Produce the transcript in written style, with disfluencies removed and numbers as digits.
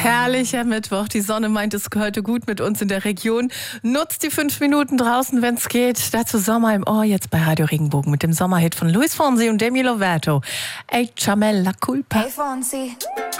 herrlicher Mittwoch. Die Sonne meint es heute gut mit uns in der Region. Nutzt die 5 Minuten draußen, wenn es geht. Dazu Sommer im Ohr, jetzt bei Radio Regenbogen mit dem Sommerhit von Luis Fonsi und Demi Lovato. Ey, Chamel la culpa. Hey Fonsi.